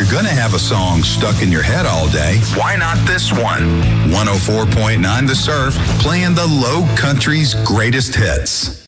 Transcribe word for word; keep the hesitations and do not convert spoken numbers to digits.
you're going to have a song stuck in your head all day, why not this one? one oh four point nine The Surf, playing the Low Country's greatest hits.